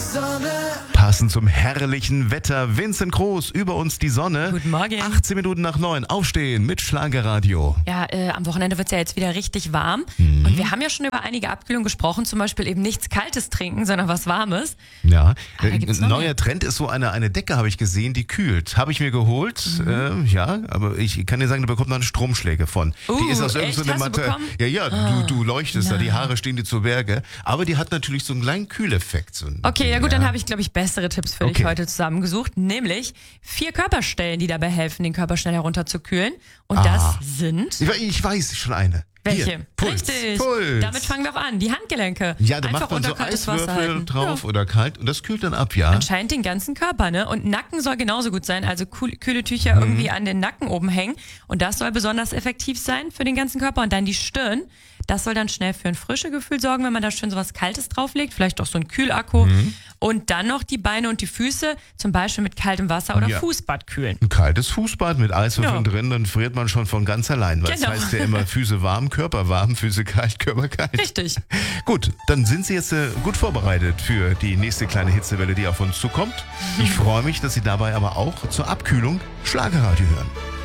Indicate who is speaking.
Speaker 1: Passend zum herrlichen Wetter, Vincent Groß, über uns die Sonne.
Speaker 2: Guten Morgen.
Speaker 1: 18 Minuten nach 9, aufstehen mit Schlagerradio.
Speaker 2: Ja, am Wochenende wird es ja jetzt wieder richtig warm. Und wir haben ja schon über einige Abkühlungen gesprochen, zum Beispiel eben nichts Kaltes trinken, sondern was Warmes.
Speaker 1: Ja,
Speaker 2: da gibt's noch
Speaker 1: neuer
Speaker 2: mehr.
Speaker 1: Trend ist so eine Decke, habe ich gesehen, die kühlt. Habe ich mir geholt, ja, aber ich kann dir sagen, da bekommt man Stromschläge von. Die ist aus
Speaker 2: echt?
Speaker 1: irgendeiner
Speaker 2: Hast du
Speaker 1: Matte.
Speaker 2: bekommen?
Speaker 1: Ja, du leuchtest da, die
Speaker 2: nein.
Speaker 1: Haare stehen dir zu Berge. Aber die hat natürlich so einen kleinen Kühleffekt. So
Speaker 2: Okay, ja gut, dann habe ich, glaube ich, bessere Tipps für dich
Speaker 1: Okay.
Speaker 2: heute zusammengesucht. Nämlich 4 Körperstellen, die dabei helfen, den Körper schnell herunterzukühlen. Und das sind...
Speaker 1: Ich weiß schon eine.
Speaker 2: Welche?
Speaker 1: Hier, Puls.
Speaker 2: Richtig.
Speaker 1: Puls.
Speaker 2: Damit fangen wir auch an. Die Handgelenke.
Speaker 1: Ja, da
Speaker 2: Einfach
Speaker 1: macht man so
Speaker 2: unter kaltes Wasser
Speaker 1: Eiswürfel
Speaker 2: halten.
Speaker 1: drauf
Speaker 2: Ja.
Speaker 1: oder kalt und das kühlt dann ab, ja.
Speaker 2: Anscheinend den ganzen Körper, ne? Und Nacken soll genauso gut sein. Also kühle Tücher irgendwie an den Nacken oben hängen. Und das soll besonders effektiv sein für den ganzen Körper. Und dann die Stirn. Das soll dann schnell für ein frisches Gefühl sorgen, wenn man da schön so was Kaltes drauflegt. Vielleicht auch so ein Kühlakku. Und dann noch die Beine und die Füße, zum Beispiel mit kaltem Wasser oder
Speaker 1: Ja.
Speaker 2: Fußbad kühlen.
Speaker 1: Ein kaltes Fußbad mit Eiswürfeln
Speaker 2: Ja.
Speaker 1: drin, dann friert man schon von ganz allein. Weil es
Speaker 2: Genau.
Speaker 1: heißt ja immer Füße warm, Körper warm, Füße kalt, Körper kalt.
Speaker 2: Richtig.
Speaker 1: Gut, dann sind Sie jetzt gut vorbereitet für die nächste kleine Hitzewelle, die auf uns zukommt. Ich freue mich, dass Sie dabei aber auch zur Abkühlung Schlagerradio hören.